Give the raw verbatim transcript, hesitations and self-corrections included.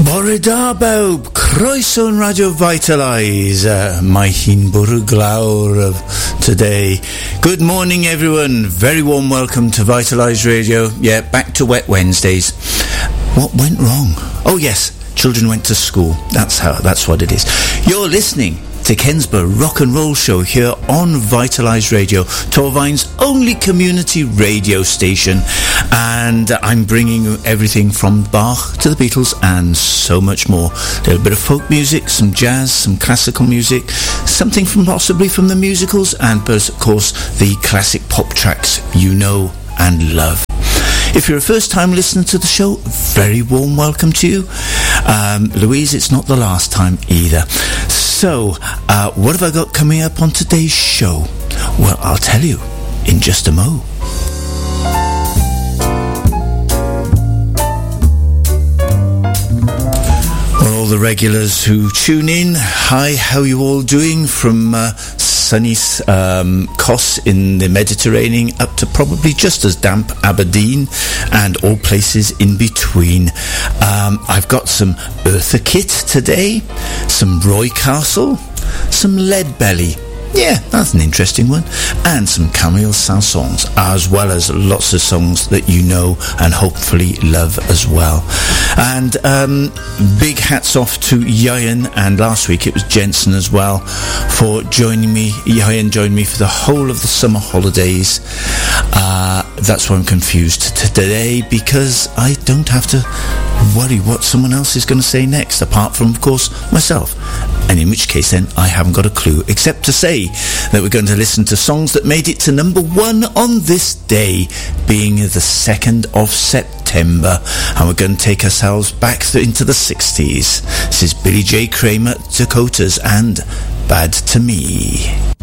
Bore da bawb, croeso yn Radio Vitalise, uh, mae hi'n bwrw glawr of today. Good morning everyone, very warm welcome to Vitalise Radio. Yeah, back to wet Wednesdays. What went wrong? Oh yes, children went to school. That's how, that's what it is. You're listening to Kensborough Rock and Roll Show here on Vitalise Radio, Torvine's only community radio station, and I'm bringing you everything from Bach to the Beatles and so much more. A little bit of folk music, some jazz, some classical music, something from possibly from the musicals, and of course the classic pop tracks you know and love. If you're a first-time listener to the show, very warm welcome to you. Um, Louise, it's not the last time either. So, uh, what have I got coming up on today's show? Well, I'll tell you in just a mo. Well, all the regulars who tune in, hi, how are you all doing? From uh, sunny um, Kos in the Mediterranean up to probably just as damp Aberdeen and all places in between. Um, I've got some Eartha Kitt today, some Roy Castle, some Leadbelly. Yeah, that's an interesting one. And some Camille Saint-Saëns, as well as lots of songs that you know and hopefully love as well. And um, big hats off to Yayan, and last week it was Jensen as well, for joining me. Yayan joined me for the whole of the summer holidays. Uh, that's why I'm confused today, because I don't have to worry what someone else is going to say next, apart from, of course, myself. And in which case then I haven't got a clue, except to say that we're going to listen to songs that made it to number one on this day, being the second of September, and we're going to take ourselves back th- into the sixties. This is Billy J. Kramer, Dakotas, and Bad to Me.